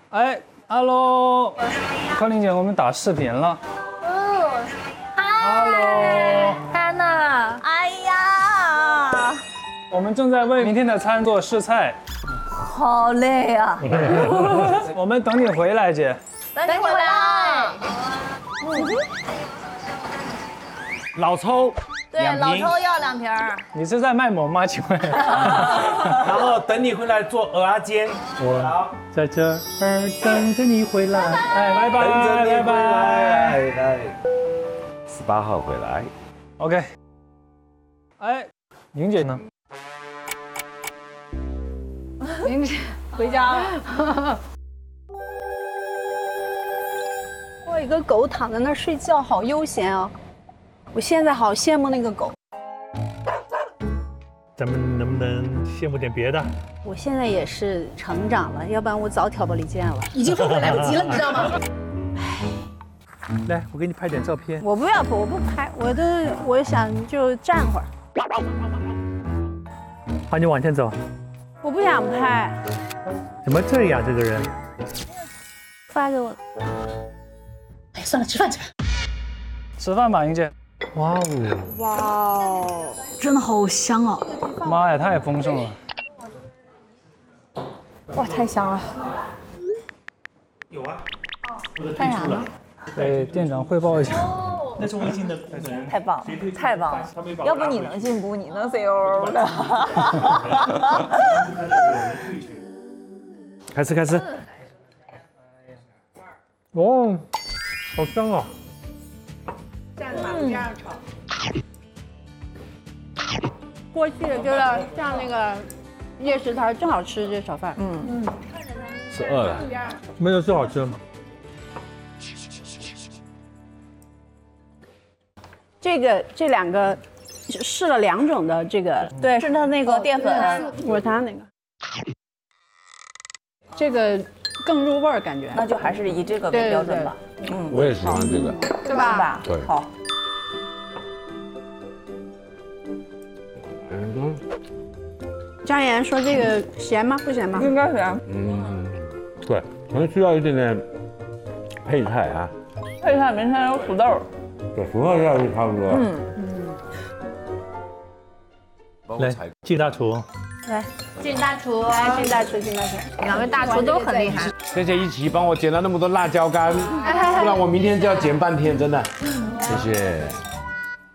哎，Hello，柯林姐，我们打视频了。Hello， 安娜，哎呀， 我们正在为明天的餐做试菜。 好累啊！ 我们等你回来，姐。 等你回来。 老抽， 对， 2瓶老抽要2瓶。 你是在卖萌吗？请问？ 然后等你回来做鹅啊煎。 我在这儿等着你回来。哎，拜拜， 等着你拜回来。 拜。 来，18号回来。 OK。哎，莹姐呢？ 您回家了。 我有一个狗躺在那儿睡觉，好悠闲啊！我现在好羡慕那个狗。 咱们能不能羡慕点别的？ 我现在也是成长了，要不然我早挑拨离间了。 已经后悔来不及了，你知道吗？ 来，我给你拍点照片。 我不要，我不拍，我想就站会儿。 好，你往前走。 我不想拍， 怎么这样？这个人。 发给我。 哎，算了，吃饭去吧。 吃饭吧，莹姐。 哇哦！ 哇哦， 真的好香哦！ 妈呀，太丰盛了。 哇，太香了。 有啊。 干啥呢？ 给店长汇报一下。 那是微信的功能。 太棒了，太棒了！要不你能进步，你能 CEO 的。 开吃。哦，好香哦！ 过去就是像那个夜市摊，正好吃这炒饭。 是饿了。 没有最好吃吗？ 这2个试了2种的这个，对， 是它那个淀粉， 我他那个，这个更入味儿感觉。 那就还是以这个为标准吧。 我也喜欢这个。 对吧？ 对。 好。 张岩说这个咸吗？不咸吗？ 应该是。 对，可能需要一点点配菜啊。 配菜明天有土豆。 对，熟了料就差不多。 来，进大厨。 来，进大厨，来，进大厨。 2位大厨都很厉害。 谢谢一起帮我剪了那么多辣椒干，不然我明天就要剪半天，真的。谢谢。